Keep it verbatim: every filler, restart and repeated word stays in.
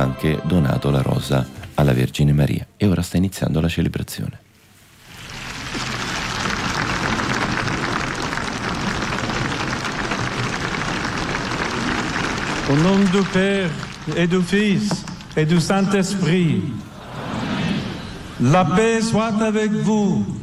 anche donato la rosa alla Vergine Maria. E ora sta iniziando la celebrazione. Au nom du Père et du Fils et du Saint-Esprit, la paix soit avec vous.